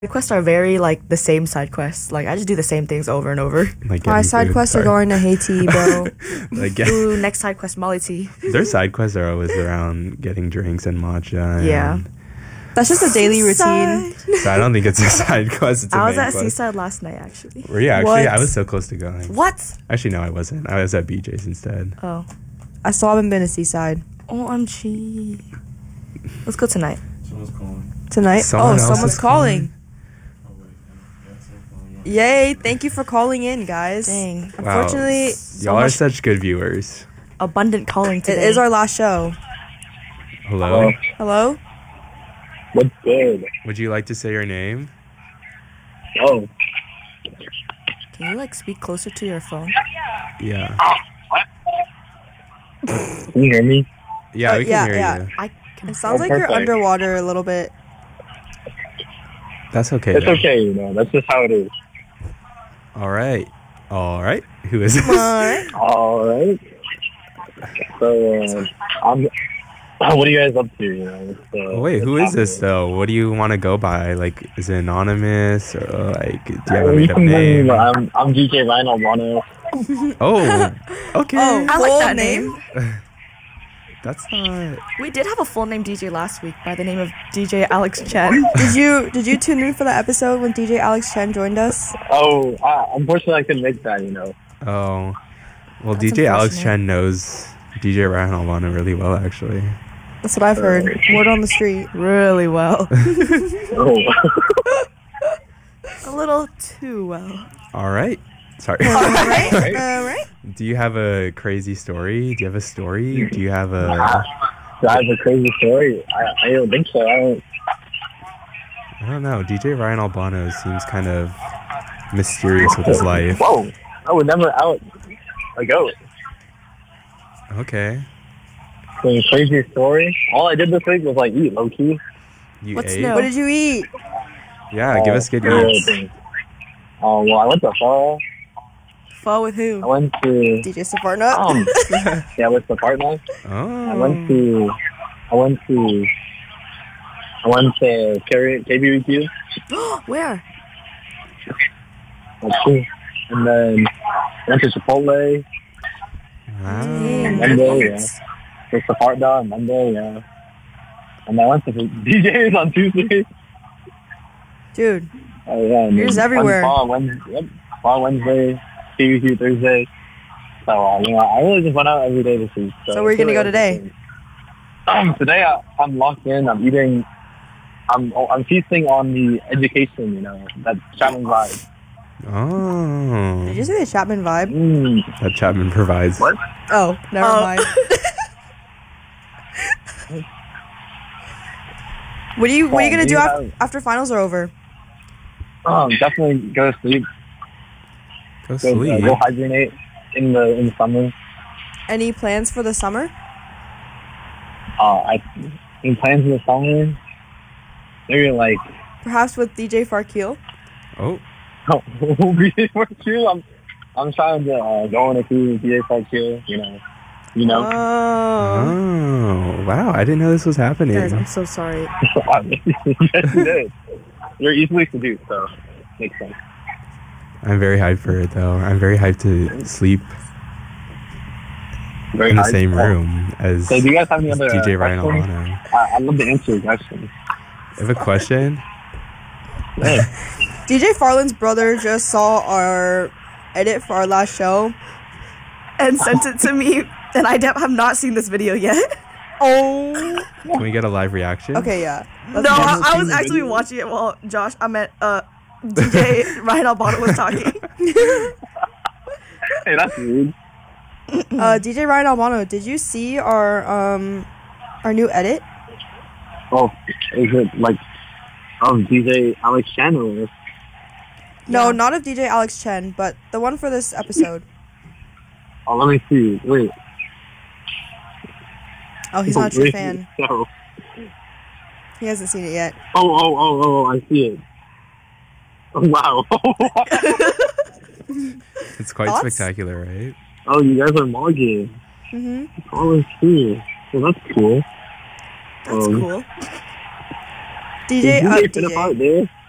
quests are very like the same side quests. Like I just do the same things over and over. Like My getting side food, quests are sorry. going to Haiti, bro. Like Ooh, next side quest, Molly tea. their side quests are always around getting drinks and matcha. And Yeah. That's just a daily routine. Seaside. So I don't think it's a side quest. It's a I was main at quest. Seaside last night actually. Were you actually? What? I was so close to going. What? Actually, no, I wasn't. I was at BJ's instead. Oh. I still haven't been to Seaside. OMG. Let's go tonight. Someone's calling. Tonight? Someone else someone's is calling. Oh, wait. Yeah, someone's calling. Yay, thank you for calling in, guys. Dang. Unfortunately, Y'all are such good viewers. Abundant calling it today. is our last show. Hello. Hello? What's good? Would you like to say your name? Oh, Can you like speak closer to your phone? Yeah. can you hear me? Yeah, we can yeah, hear yeah. you. I can. It sounds Oh, like you're perfect. underwater a little bit. That's okay. It's though. okay, you know. That's just how it is. All right. All right. Who is this? Alright. All right. So, what are you guys up to? You know. Oh, wait, who is this though? What do you want to go by? Like, is it anonymous or like, do you have a made-up name? I'm DJ Ryan Albano. Oh, okay. Oh, I like full that name. That's not. We did have a full name DJ last week by the name of DJ Alex Chen. Did you tune in for the episode when DJ Alex Chen joined us? Oh, unfortunately, I couldn't make that. You know. Oh, well, That's DJ Alex unfortunate. Chen knows DJ Ryan Albano really well, actually. That's what I've heard. Word on the street. Really well. Oh. A little too well. All right. Sorry. Alright. Do you have a crazy story? Do you have a story? Do you have a? Do I have a crazy story? I don't think so. I don't know. DJ Ryan Albano seems kind of mysterious with his life. Whoa! I would never out a goat. Okay. The craziest story. All I did this week was like eat low key. You What's ate? new? What did you eat? Yeah, give us good Yeah, eats. things. Well, I went to pho. Pho with who? I went to DJ Safarna? yeah, with the partner. Oh. I went to KBBQ. Where? That's cool. And then went to Chipotle. Wow. Monday, yeah. With the part on Monday, yeah. And I went to the DJs on Tuesday. Dude, Oh yeah. And You're just then everywhere. Fall Wednesday, KBBQ Thursday. So I really just went out every day this week. So where you gonna go today? Today I'm locked in. I'm eating. I'm feasting on the education. You know, that Chapman vibe. Oh. did you say the Chapman vibe? That Chapman provides. What? Oh, never Oh. mind. What are you gonna do after finals are over? Definitely go to sleep. Go Go, sleep. go hibernate in the summer. Any plans for the summer? I in plans in the summer. Maybe like Perhaps with DJ Farkeel? Oh. for you. I'm trying to go on a cruise with PA Q. You know. Oh. Oh. Wow. I didn't know this was happening. Guys, I'm so sorry. Yes, you did. You're easily seduced, so makes sense. I'm very hyped for it, though. I'm very hyped to sleep Very in the hard. same room as So do you guys have any as other DJ Ryan questions? Albano. I'd love to answer your questions. I have a question. Yeah. DJ Farland's brother just saw our edit for our last show. And sent it to me, and I have not seen this video yet. Oh. Can we get a live reaction? Okay, yeah. No, Let's go. I was seen the actually video? watching it while DJ Ryan Albano was talking. Hey, that's rude. DJ Ryan Albano, did you see our new edit? Oh, is it like DJ Alex Chen or? No, Yeah. not of DJ Alex Chen, but the one for this episode. Oh, let me see. Wait. Oh, he's not a true Wait. fan. So, He hasn't seen it yet. oh, I see it. Oh, wow. It's quite Thoughts? spectacular, right? Oh, you guys are mogging. Mm-hmm. Oh, I see. Well, that's cool. That's cool. DJ, Did you fit DJ. apart there?